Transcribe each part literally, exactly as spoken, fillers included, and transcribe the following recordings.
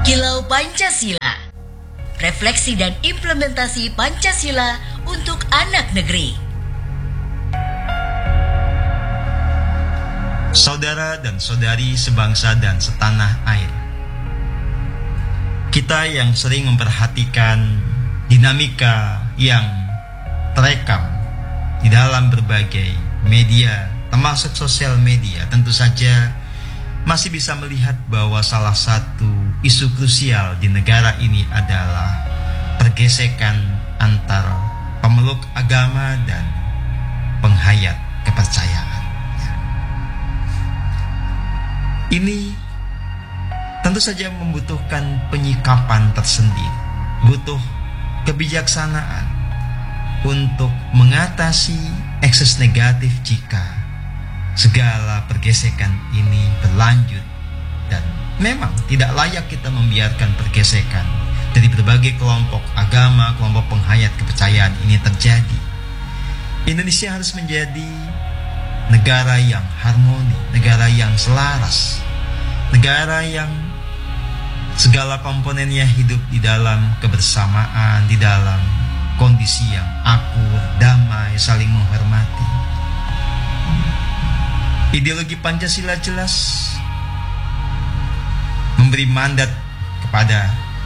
Kilau Pancasila. Refleksi dan implementasi Pancasila untuk anak negeri. Saudara dan saudari sebangsa dan setanah air, kita yang sering memperhatikan dinamika yang terekam di dalam berbagai media, termasuk sosial media, tentu saja masih bisa melihat bahwa salah satu isu krusial di negara ini adalah pergesekan antara pemeluk agama dan penghayat kepercayaan. Ini tentu saja membutuhkan penyikapan tersendiri, butuh kebijaksanaan untuk mengatasi ekses negatif jika segala pergesekan ini berlanjut. Dan memang tidak layak kita membiarkan pergesekan dari berbagai kelompok agama, kelompok penghayat kepercayaan ini terjadi. Indonesia harus menjadi negara yang harmoni, negara yang selaras, negara yang segala komponennya hidup di dalam kebersamaan, di dalam kondisi yang akur, damai, saling menghormati. Ideologi Pancasila jelas memberi mandat kepada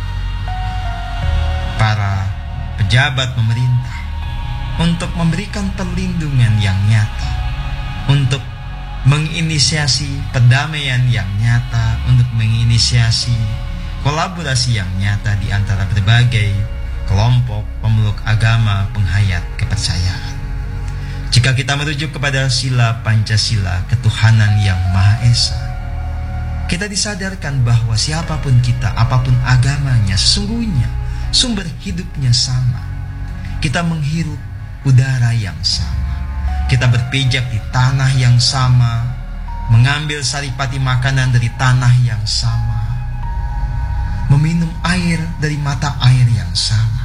para pejabat pemerintah untuk memberikan perlindungan yang nyata, untuk menginisiasi perdamaian yang nyata, untuk menginisiasi kolaborasi yang nyata di antara berbagai kelompok pemeluk agama, penghayat kepercayaan. Jika kita merujuk kepada sila Pancasila, ketuhanan yang Maha Esa, kita disadarkan bahwa siapapun kita, apapun agamanya, sesungguhnya sumber hidupnya sama. Kita menghirup udara yang sama, kita berpijak di tanah yang sama, mengambil saripati makanan dari tanah yang sama, meminum air dari mata air yang sama.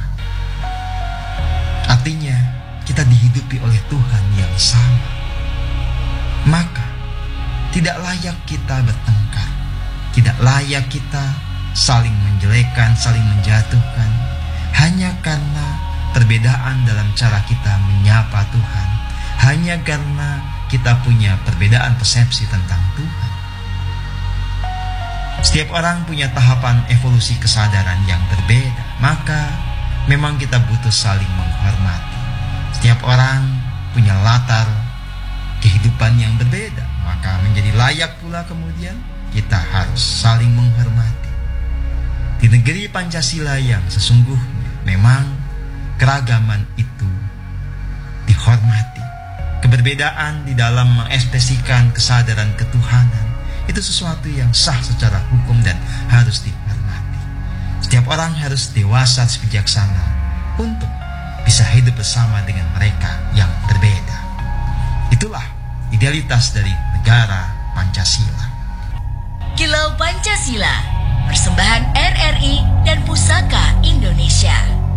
Artinya kita dihidupi oleh Tuhan yang sama. Maka tidak layak kita bertengkar, tidak layak kita saling menjelekkan, saling menjatuhkan, hanya karena perbedaan dalam cara kita menyapa Tuhan, hanya karena kita punya perbedaan persepsi tentang Tuhan. Setiap orang punya tahapan evolusi kesadaran yang berbeda, maka memang kita butuh saling menghormati. Setiap orang punya latar kehidupan yang berbeda, maka menjadi layak pula kemudian kita harus saling menghormati. Di negeri Pancasila yang sesungguhnya, memang keragaman itu dihormati. Keberbedaan di dalam mengekspresikan kesadaran ketuhanan itu sesuatu yang sah secara hukum dan harus dihormati. Setiap orang harus dewasa, bijaksana untuk bisa hidup bersama dengan mereka yang berbeda. Itulah idealitas dari negara Pancasila. Kilau Pancasila, persembahan R R I dan Pusaka Indonesia.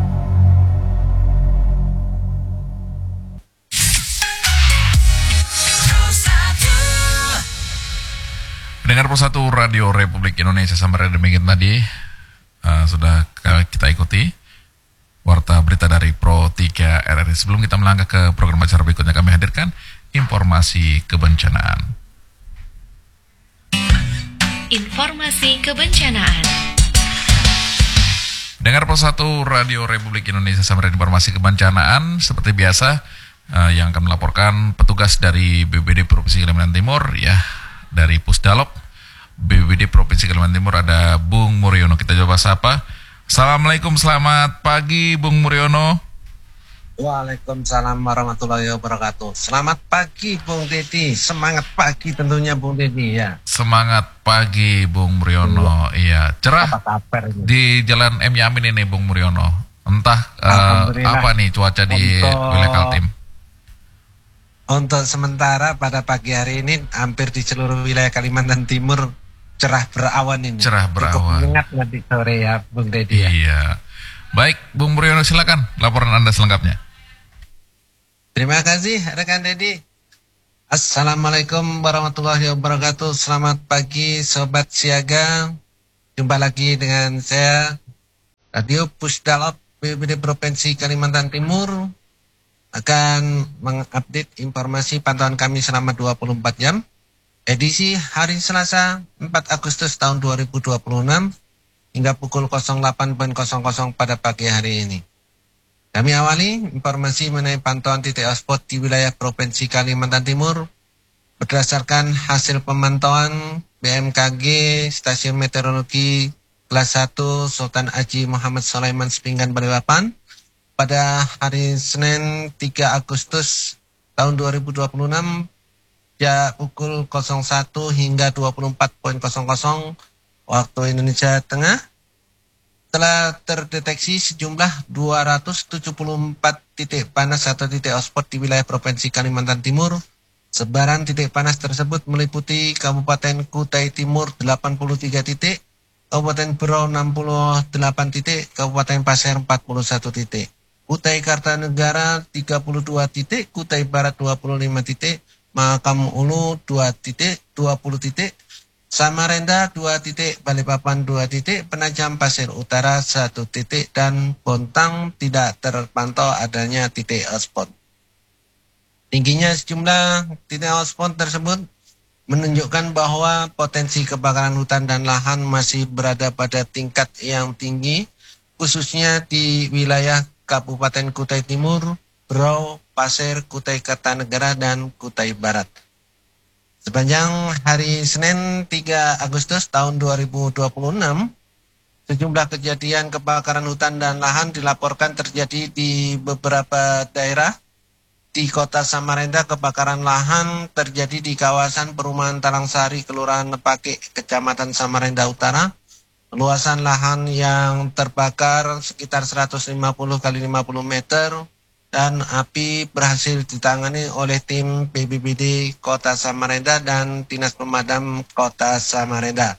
Pendengar Pro satu Radio Republik Indonesia, sampai demikian tadi uh, sudah kita ikuti warta berita dari Pro tiga R R I. Sebelum kita melangkah ke program acara berikutnya, kami hadirkan informasi kebencanaan. Informasi kebencanaan. Dengar Pro satu Radio Republik Indonesia, sampai informasi kebencanaan. Seperti biasa, uh, yang akan melaporkan petugas dari B B B D Provinsi Kalimantan Timur, ya, dari Pusdalop B B B D Provinsi Kalimantan Timur ada Bung Muriono. Kita coba sapa. Assalamualaikum, selamat pagi Bung Muriono. Waalaikumsalam warahmatullahi wabarakatuh. Selamat pagi Bung Dedi. Semangat pagi tentunya Bung Dedi ya. Semangat pagi Bung Muriono. Iya, cerah di Jalan M Yamin ini Bung Muriono. Entah uh, apa nih cuaca di untuk, wilayah Kaltim. Untuk sementara pada pagi hari ini hampir di seluruh wilayah Kalimantan Timur cerah berawan ini. Cerah berawan. Cukup hangat nanti sore ya Bung Dedi ya. Iya. Baik, Bung Muriono, silakan laporan Anda selengkapnya. Terima kasih rekan Dedi. Assalamualaikum warahmatullahi wabarakatuh. Selamat pagi Sobat Siaga. Jumpa lagi dengan saya, Radio Pusdalop B B D Provinsi Kalimantan Timur, akan mengupdate informasi pantauan kami selama dua puluh empat jam. Edisi hari Selasa empat Agustus tahun dua ribu dua puluh enam hingga pukul nol delapan nol nol pada pagi hari ini. Kami awali informasi mengenai pantauan titik hotspot di wilayah Provinsi Kalimantan Timur berdasarkan hasil pemantauan B M K G Stasiun Meteorologi Kelas satu Sultan Haji Muhammad Sulaiman Sepinggan Balikpapan pada hari Senin tiga Agustus tahun dua ribu dua puluh enam ya pukul nol satu hingga dua puluh empat nol nol waktu Indonesia Tengah telah terdeteksi sejumlah dua ratus tujuh puluh empat titik panas atau titik hotspot di wilayah Provinsi Kalimantan Timur. Sebaran titik panas tersebut meliputi Kabupaten Kutai Timur delapan puluh tiga titik, Kabupaten Berau enam puluh delapan titik, Kabupaten Pasir empat puluh satu titik, Kutai Kartanegara tiga puluh dua titik, Kutai Barat dua puluh lima titik, Mahakam Ulu dua titik, dua puluh titik, Samarinda dua titik, Balikpapan dua titik, Penajam Pasir Utara satu titik, dan Bontang tidak terpantau adanya titik hotspot. Tingginya sejumlah titik hotspot tersebut menunjukkan bahwa potensi kebakaran hutan dan lahan masih berada pada tingkat yang tinggi, khususnya di wilayah Kabupaten Kutai Timur, Berau, Pasir, Kutai Kartanegara, dan Kutai Barat. Sepanjang hari Senin tiga Agustus tahun dua ribu dua puluh enam, sejumlah kejadian kebakaran hutan dan lahan dilaporkan terjadi di beberapa daerah. Di Kota Samarinda, kebakaran lahan terjadi di kawasan perumahan Talangsari, Kelurahan Nepake, Kecamatan Samarinda Utara. Luasan lahan yang terbakar sekitar seratus lima puluh kali lima puluh meter dan api berhasil ditangani oleh tim B B B D Kota Samarinda dan Dinas Pemadam Kota Samarinda.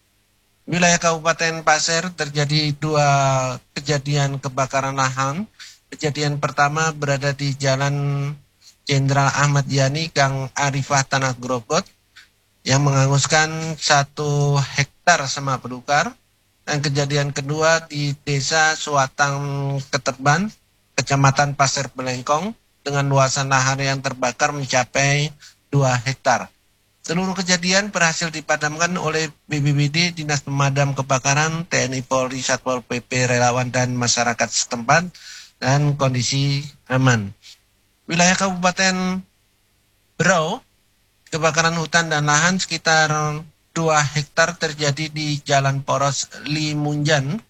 Wilayah Kabupaten Pasir terjadi dua kejadian kebakaran lahan. Kejadian pertama berada di Jalan Jenderal Ahmad Yani, Gang Arifah, Tanah Grogot, yang menghanguskan satu hektar sema belukar. Dan kejadian kedua di Desa Suatang Keterban, Kecamatan Pasir Belengkong, dengan luasan lahan yang terbakar mencapai dua hektar. Seluruh kejadian berhasil dipadamkan oleh B B B D, Dinas Pemadam Kebakaran, T N I Polri, Satpol P P, relawan, dan masyarakat setempat, dan kondisi aman. Wilayah Kabupaten Berau, kebakaran hutan dan lahan sekitar dua hektar terjadi di Jalan Poros Limunjan,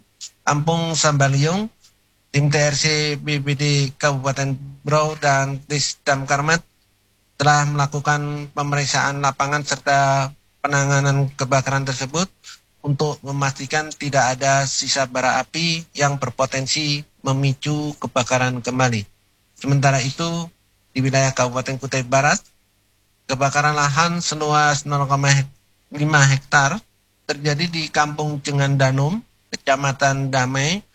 Kampung Sambaliung. Tim T R C B B D Kabupaten Berau dan Dis Damkarmat telah melakukan pemeriksaan lapangan serta penanganan kebakaran tersebut untuk memastikan tidak ada sisa bara api yang berpotensi memicu kebakaran kembali. Sementara itu, di wilayah Kabupaten Kutai Barat, kebakaran lahan seluas nol koma lima hektar terjadi di Kampung Jengandanum, Kecamatan Damai.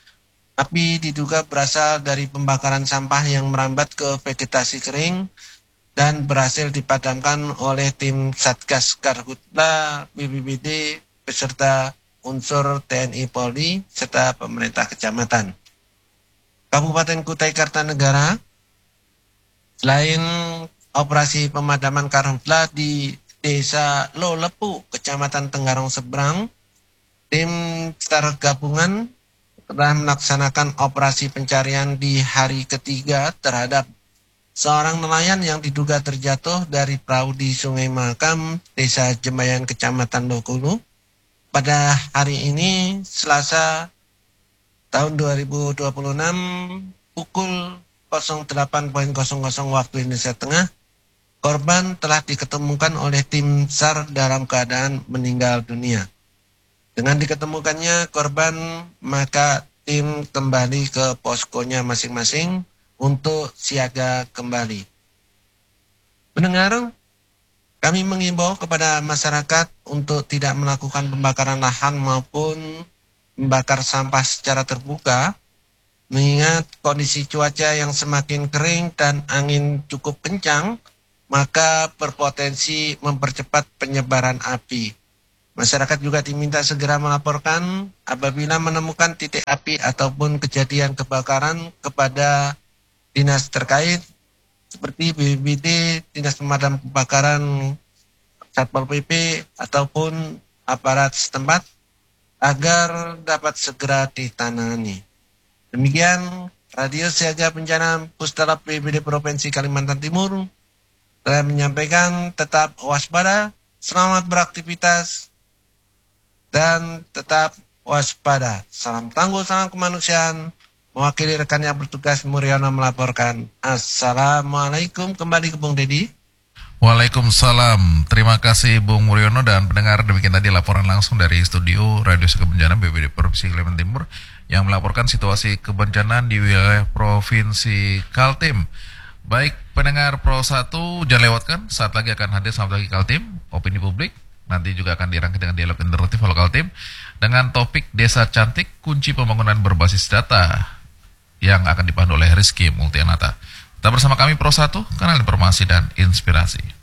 Api diduga berasal dari pembakaran sampah yang merambat ke vegetasi kering dan berhasil dipadamkan oleh tim Satgas Karhutla B B B D beserta unsur T N I Polri serta pemerintah kecamatan. Kabupaten Kutai Kartanegara, selain operasi pemadaman karhutla di Desa Lolepu, Kecamatan Tenggarong Seberang, tim SAR gabungan telah melaksanakan operasi pencarian di hari ketiga terhadap seorang nelayan yang diduga terjatuh dari perahu di Sungai Mahakam, Desa Jembayan, Kecamatan Lokulu. Pada hari ini, Selasa tahun dua ribu dua puluh enam, pukul nol delapan nol nol waktu Indonesia Tengah, korban telah diketemukan oleh tim SAR dalam keadaan meninggal dunia. Dengan diketemukannya korban, maka tim kembali ke poskonya masing-masing untuk siaga kembali. Pendengar, kami mengimbau kepada masyarakat untuk tidak melakukan pembakaran lahan maupun membakar sampah secara terbuka, mengingat kondisi cuaca yang semakin kering dan angin cukup kencang, maka berpotensi mempercepat penyebaran api. Masyarakat juga diminta segera melaporkan apabila menemukan titik api ataupun kejadian kebakaran kepada dinas terkait seperti B P B D, Dinas Pemadam Kebakaran, Satpol P P ataupun aparat setempat agar dapat segera ditangani. Demikian Radio Siaga Bencana Pusdalop B P B D Provinsi Kalimantan Timur telah menyampaikan tetap waspada, selamat beraktivitas, dan tetap waspada. Salam tangguh, salam kemanusiaan. Mewakili rekan yang bertugas, Muriono melaporkan. Assalamualaikum, kembali ke Bung Dedi. Waalaikumsalam. Terima kasih Bung Muriono dan pendengar. Demikian tadi laporan langsung dari studio Radio Siaga Bencana B P B D Provinsi Kalimantan Timur yang melaporkan situasi kebencanaan di wilayah Provinsi Kaltim. Baik pendengar Pro satu, jangan lewatkan. Saat lagi akan hadir Selamat Pagi Kaltim, opini publik. Nanti juga akan dirangkai dengan dialog interaktif lokal Kaltim dengan topik Desa Cantik, kunci pembangunan berbasis data yang akan dipandu oleh Rizky Multianata. Tetap bersama kami Pro satu, kanal informasi dan inspirasi.